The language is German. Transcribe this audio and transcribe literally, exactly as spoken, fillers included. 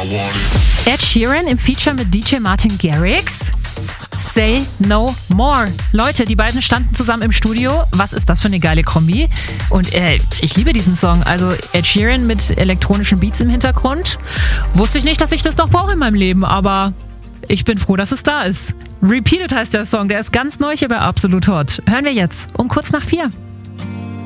Ed Sheeran im Feature mit D J Martin Garrix. Say No More. Leute, die beiden standen zusammen im Studio. Was ist das für eine geile Kombi? Und äh, ich liebe diesen Song. Also Ed Sheeran mit elektronischen Beats im Hintergrund. Wusste ich nicht, dass ich das noch brauche in meinem Leben, aber ich bin froh, dass es da ist. Repeated heißt der Song, der ist ganz neu hier bei Absolut Hot. Hören wir jetzt um kurz nach vier.